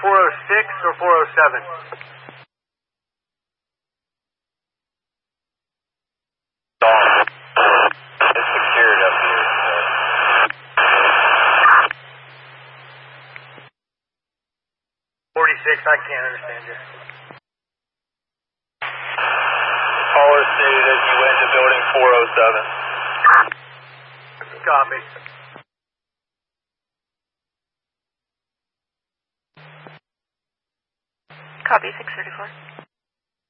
406 or 407? It's secured up here. 46, I can't understand you. Caller stated as you went to building 407. Copy. Copy 634.